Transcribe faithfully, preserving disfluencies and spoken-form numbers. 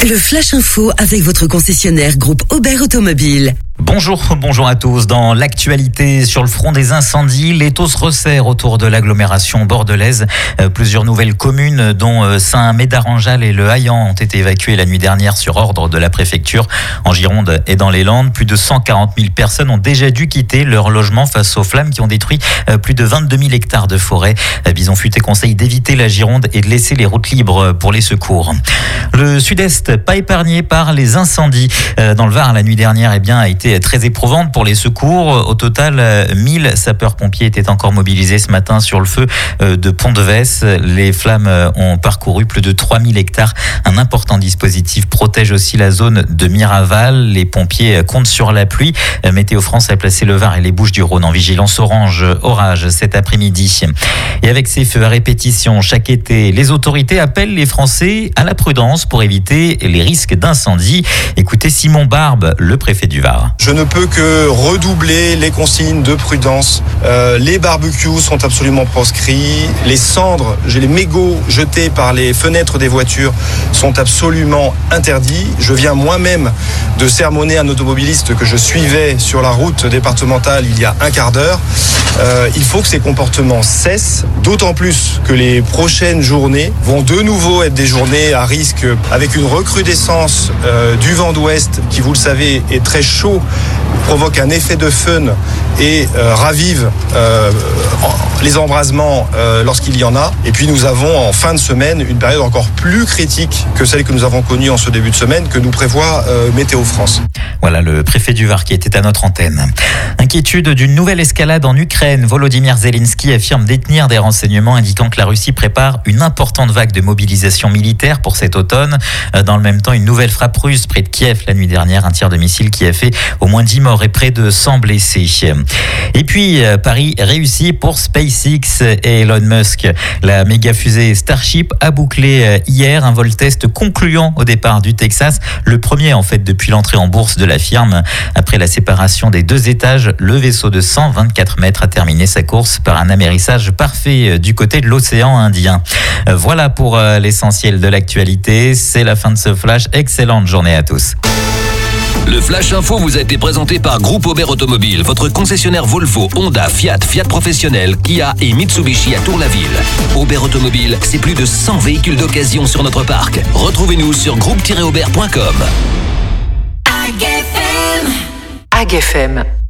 Le Flash Info avec votre concessionnaire groupe Aubert Automobile. Bonjour, bonjour à tous. Dans l'actualité sur le front des incendies, l'étau se resserre autour de l'agglomération bordelaise. Euh, plusieurs nouvelles communes, dont Saint-Médard-en-Jalles et Le Haillan, ont été évacuées la nuit dernière sur ordre de la préfecture. En Gironde et dans les Landes, plus de cent quarante mille personnes ont déjà dû quitter leur logement face aux flammes qui ont détruit euh, plus de vingt-deux mille hectares de forêt. Euh, Bison Futé conseille d'éviter la Gironde et de laisser les routes libres pour les secours. Le Sud-Est, pas épargné par les incendies. Euh, dans le Var, la nuit dernière, eh bien, a été très éprouvante pour les secours. Au total, mille sapeurs-pompiers étaient encore mobilisés ce matin sur le feu de Pont-de-Vesse. Les flammes ont parcouru plus de trois mille hectares. Un important dispositif protège aussi la zone de Miraval. Les pompiers comptent sur la pluie. Météo France a placé le Var et les Bouches-du-Rhône en vigilance orange orage cet après-midi. Et avec ces feux à répétition chaque été, les autorités appellent les Français à la prudence pour éviter les risques d'incendie. Écoutez Simon Barbe, le préfet du Var. Je ne peux que redoubler les consignes de prudence. Euh, les barbecues sont absolument proscrits. Les cendres, les mégots jetés par les fenêtres des voitures sont absolument interdits. Je viens moi-même de sermonner un automobiliste que je suivais sur la route départementale il y a un quart d'heure. Euh, il faut que ces comportements cessent, d'autant plus que les prochaines journées vont de nouveau être des journées à risque avec une recrudescence euh, du vent d'ouest qui, vous le savez, est très chaud, provoque un effet de fun et euh, ravive euh, les embrasements euh, lorsqu'il y en a. Et puis nous avons en fin de semaine une période encore plus critique que celle que nous avons connue en ce début de semaine que nous prévoit euh, Météo France. Voilà le préfet du Var qui était à notre antenne. Inquiétude d'une nouvelle escalade en Ukraine. Volodymyr Zelensky affirme détenir des renseignements indiquant que la Russie prépare une importante vague de mobilisation militaire pour cet automne. Dans le même temps, une nouvelle frappe russe près de Kiev la nuit dernière, un tir de missile qui a fait au moins dix morts et près de cent blessés. Et puis, Paris réussi pour SpaceX et Elon Musk. La méga fusée Starship a bouclé hier un vol test concluant au départ du Texas, le premier en fait depuis l'entrée en bourse de la firme. Après la séparation des deux étages, le vaisseau de cent vingt-quatre mètres a terminé sa course par un amérissage parfait du côté de l'océan Indien. Voilà pour l'essentiel de l'actualité. C'est la fin de ce flash. Excellente journée à tous. Le Flash Info vous a été présenté par Groupe Aubert Automobile, votre concessionnaire Volvo, Honda, Fiat, Fiat Professionnel, Kia et Mitsubishi à Tour-la-Ville. Aubert Automobile, c'est plus de cent véhicules d'occasion sur notre parc. Retrouvez-nous sur groupe tiret aubert point com. A G F M.